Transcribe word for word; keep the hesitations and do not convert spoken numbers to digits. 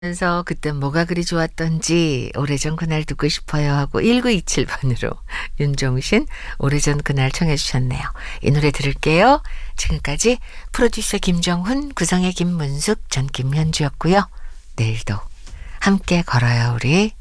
그래서 그땐 뭐가 그리 좋았던지 오래전 그날 듣고 싶어요 하고 일구이칠 번으로 윤종신 오래전 그날 청해 주셨네요. 이 노래 들을게요. 지금까지 프로듀서 김정훈, 구성의 김문숙, 전 김현주였고요. 내일도 함께 걸어요 우리.